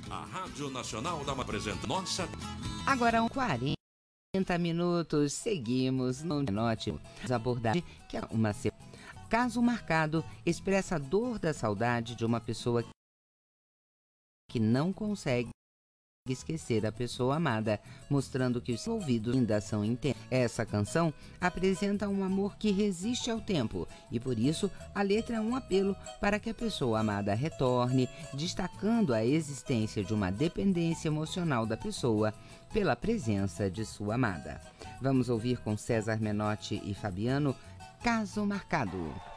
A Rádio Nacional dá uma apresenta. Nossa. Agora 40 minutos, seguimos no Note abordagem que é uma caso marcado expressa a dor da saudade de uma pessoa que não consegue esquecer a pessoa amada, mostrando que os ouvidos ainda são intensos. Essa canção apresenta um amor que resiste ao tempo e por isso a letra é um apelo para que a pessoa amada retorne, destacando a existência de uma dependência emocional da pessoa pela presença de sua amada. Vamos ouvir com César Menotti e Fabiano, Caso Marcado.